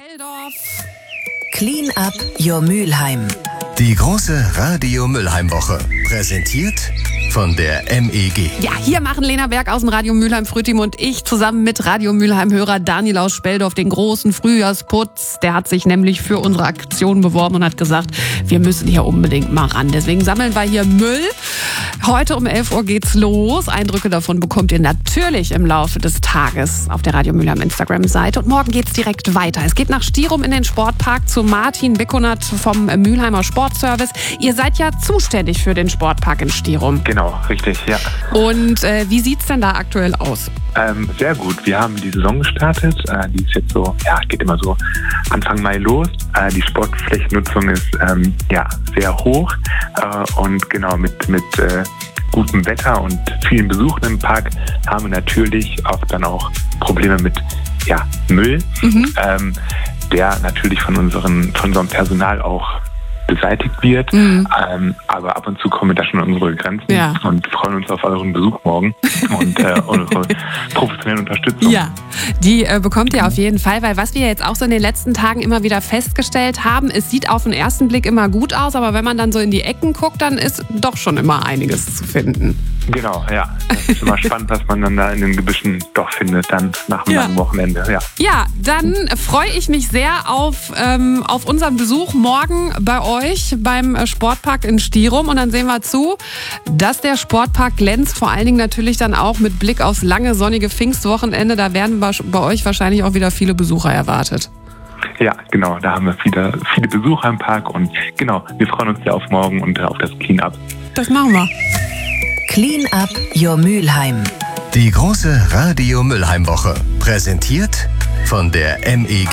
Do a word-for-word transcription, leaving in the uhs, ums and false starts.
Speldorf. Clean up your Mülheim. Die große Radio Mülheim-Woche. Präsentiert von der M E G. Ja, hier machen Lena Berg aus dem Radio Mülheim Frühteam und ich zusammen mit Radio Mülheim-Hörer Daniel aus Speldorf den großen Frühjahrsputz. Der hat sich nämlich für unsere Aktion beworben und hat gesagt, wir müssen hier unbedingt mal ran. Deswegen sammeln wir hier Müll. Heute um elf Uhr geht's los. Eindrücke davon bekommt ihr natürlich im Laufe des Tages auf der Radio Mülheim Instagram-Seite. Und morgen geht's direkt weiter. Es geht nach Stierum in den Sportpark zu Martin Bickonert vom Mülheimer Sportservice. Ihr seid ja zuständig für den Sportpark in Stierum. Genau, richtig, ja. Und äh, wie sieht's denn da aktuell aus? Ähm, sehr gut. Wir haben die Saison gestartet. Äh, die ist jetzt so, ja, geht immer so Anfang Mai los. Äh, die Sportflächennutzung ist ähm, ja sehr hoch äh, und genau mit mit äh, gutem Wetter und vielen Besuchen im Park haben wir natürlich auch dann auch Probleme mit ja Müll, mhm. ähm, der natürlich von unseren von unserem Personal auch beseitigt wird, mhm. ähm, aber ab und zu kommen wir da schon an unsere Grenzen ja. und freuen uns auf euren Besuch morgen und äh, eure professionelle Unterstützung. Ja, die äh, bekommt ihr auf jeden Fall, weil was wir jetzt auch so in den letzten Tagen immer wieder festgestellt haben, es sieht auf den ersten Blick immer gut aus, aber wenn man dann so in die Ecken guckt, dann ist doch schon immer einiges zu finden. Genau, ja. Das ist immer spannend, was man dann da in den Gebüschen doch findet, dann nach dem ja. langen Wochenende. Ja, ja dann freue ich mich sehr auf, ähm, auf unseren Besuch morgen bei euch beim Sportpark in Stierum. Und dann sehen wir zu, dass der Sportpark glänzt. Vor allen Dingen natürlich dann auch mit Blick aufs lange, sonnige Pfingstwochenende. Da werden bei euch wahrscheinlich auch wieder viele Besucher erwartet. Ja, genau. Da haben wir viele, viele Besucher im Park. Und genau, wir freuen uns sehr auf morgen und auf das Clean-Up. Das machen wir. Clean up your Mülheim. Die große Radio Mülheim-Woche. Präsentiert von der M E G.